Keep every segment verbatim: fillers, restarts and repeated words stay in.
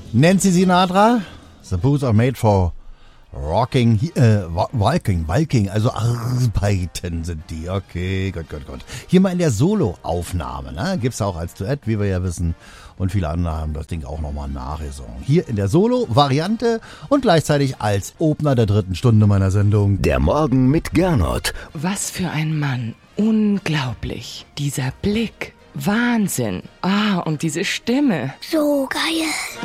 Nancy Sinatra, The Boots are made for rocking, äh, walking, walking, also arbeiten sind die. Okay, Gott, Gott, Gott. Hier mal in der Solo-Aufnahme, ne? Gibt's auch als Duett, wie wir ja wissen. Und viele andere haben das Ding auch nochmal nachgesungen. Hier in der Solo-Variante und gleichzeitig als Opener der dritten Stunde meiner Sendung. Der Morgen mit Gernot. Was für ein Mann. Unglaublich. Dieser Blick. Wahnsinn. Ah, und diese Stimme. So geil.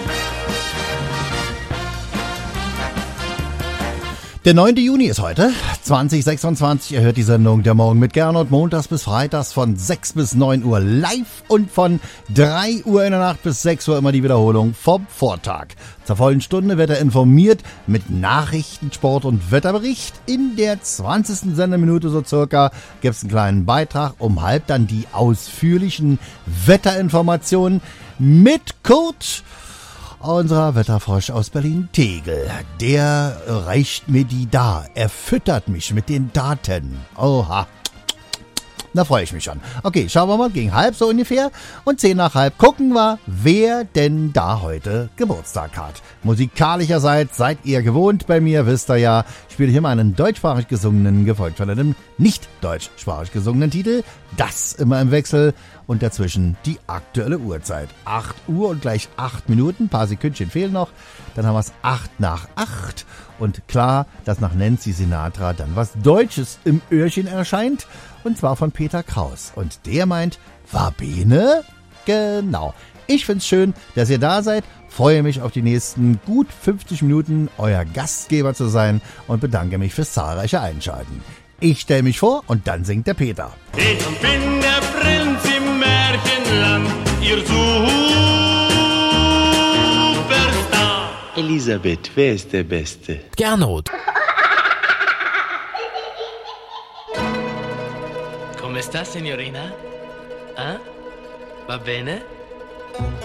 Der neunte Juni ist heute, zwanzig sechsundzwanzig. Ihr hört die Sendung Der Morgen mit Gernot, montags bis freitags von sechs bis neun Uhr live und von drei Uhr in der Nacht bis sechs Uhr immer die Wiederholung vom Vortag. Zur vollen Stunde wird er informiert mit Nachrichten, Sport und Wetterbericht. In der zwanzigsten Sendeminute so circa gibt es einen kleinen Beitrag. Um halb dann die ausführlichen Wetterinformationen mit Kurt, unser Wetterfrosch aus Berlin-Tegel. Der reicht mir die da. Er füttert mich mit den Daten. Oha. Da freue ich mich schon. Okay, schauen wir mal, gegen halb so ungefähr. Und zehn nach halb gucken wir, wer denn da heute Geburtstag hat. Musikalischerseits seid ihr gewohnt bei mir, wisst ihr ja. Ich spiele hier mal einen deutschsprachig gesungenen, gefolgt von einem nicht deutschsprachig gesungenen Titel. Das immer im Wechsel. Und dazwischen die aktuelle Uhrzeit. acht Uhr und gleich acht Minuten. Ein paar Sekündchen fehlen noch. Dann haben wir es acht nach acht. Und klar, dass nach Nancy Sinatra dann was Deutsches im Öhrchen erscheint. Und zwar von Peter Kraus. Und der meint, war Bene? Genau. Ich find's schön, dass ihr da seid. Freue mich auf die nächsten gut fünfzig Minuten, euer Gastgeber zu sein. Und bedanke mich fürs zahlreiche Einschalten. Ich stelle mich vor und dann singt der Peter. Ich bin der Prinz im Märchenland, ihr Superstar. Elisabeth, wer ist der Beste? Gernot. Come sta, signorina? Ah? Va bene?